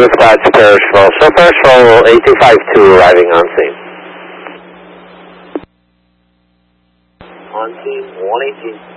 dispatch Perishville. Show Perishville 8252 arriving on scene. On scene 118.